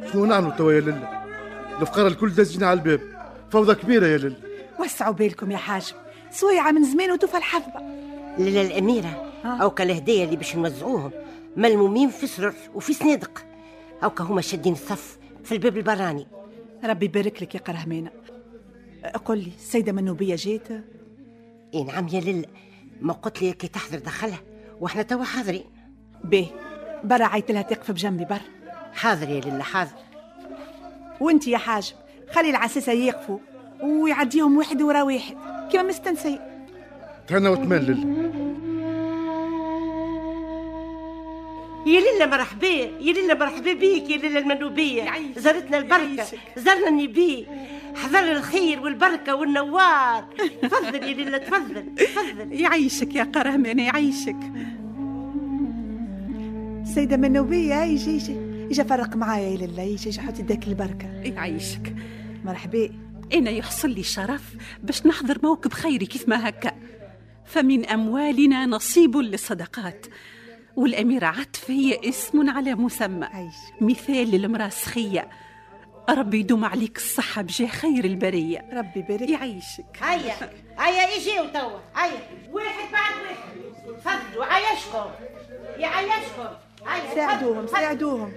شنو نعملوا توا يا لله؟ الفقراء الكل دازين على الباب، فوضى كبيرة يا لله. وسعوا بالكم يا حاجب، سويعة من زمان وتوفى الحظبة. للا الأميرة أو كالهدية اللي باش نوزعوهم ملمومين في سرر وفي صنادق، أو كهما شادين الصف في الباب البراني. ربي يبارك لك يا قرهمانة. قل لي السيدة منوبية جيت؟ إيه نعم يا للا، ما قلت لي كي تحضر دخلها واحنا توا حاضرين. بيه برا عيت لها تقف بجنبي برا. حاضر يا للا حاضر. وانت يا حاجب خلي العساسة يقفوا ويعديهم واحد ورا واحد كما مستنسي. تهنى وتمان لله. يا لله مرحبا، يا لله مرحبا بيك يا لله المنوبية، زارتنا البركة، زارنا النبي، حضر الخير والبركة والنوار. تفضل يا لله تفضل تفضل. يعيشك يا قرهمانة يعيشك. سيدة منوبية يجي فرق معايا يا لله، يجي حط يدك البركة. يعيشك. مرحبا. أنا يحصل لي شرف باش نحضر موكب خيري كيف ما هكا، فمن أموالنا نصيب للصدقات، والأميرة عطف هي اسم على مسمى. عيش. مثال للمرأة سخية. ربي يدوم عليك الصحة بجاه خير البرية. ربي يبارك. يعيشك. هيا يجيو توا، هيا واحد بعد واحد. تفضلوا عايشكم يعيشكم. ساعدوهم تفضلوا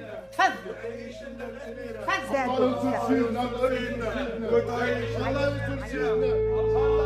ساعدوهم.